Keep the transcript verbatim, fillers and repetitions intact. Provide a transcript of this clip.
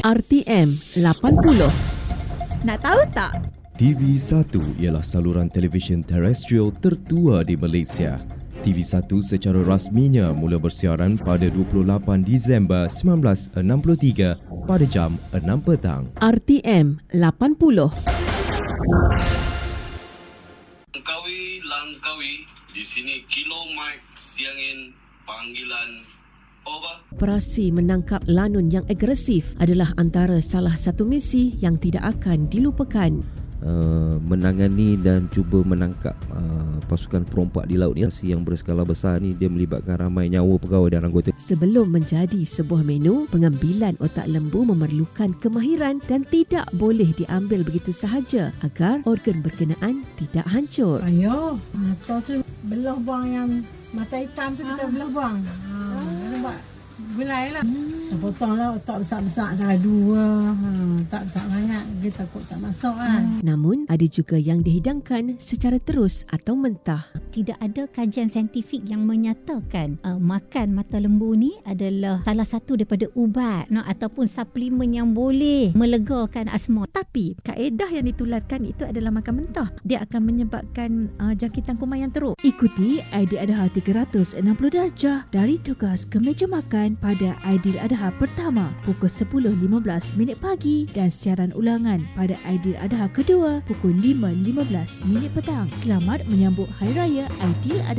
R T M lapan puluh. Nak tahu tak? T V satu ialah saluran televisyen terestrial tertua di Malaysia. T V satu secara rasminya mula bersiaran pada dua puluh lapan Disember seribu sembilan ratus enam puluh tiga pada jam enam petang. R T M lapan puluh. Langkawi, Langkawi. Di sini Kilo Mike siangin panggilan over. Operasi menangkap lanun yang agresif adalah antara salah satu misi yang tidak akan dilupakan. Uh, menangani dan cuba menangkap uh, pasukan perompak di laut ni yang berskala besar ni, dia melibatkan ramai nyawa pegawai dan anggota. Sebelum menjadi sebuah menu, pengambilan otak lembu memerlukan kemahiran dan tidak boleh diambil begitu sahaja agar organ berkenaan tidak hancur. Ayo, mata tu belah buang yang mata hitam tu kita belah buang. Ha, nampak gulai lah. Hmm. Potonglah otak besar-besar dah dua. Ha, tak besar banyak. Dia takut tak masuk kan. Hmm. Namun ada juga yang dihidangkan secara terus atau mentah. Tidak ada kajian saintifik yang menyatakan uh, makan mata lembu ni adalah salah satu daripada ubat no, ataupun suplemen yang boleh melegakan asma. Tapi kaedah yang ditularkan itu adalah makan mentah. Dia akan menyebabkan uh, jangkitan kuman yang teruk. Ikuti Aidiladha tiga ratus enam puluh darjah dari tugas ke meja makan pada Aidiladha pertama pukul sepuluh lima belas minit pagi dan siaran ulangan pada Aidiladha kedua pukul lima lima belas minit petang. Selamat menyambut Hari Raya Aidiladha.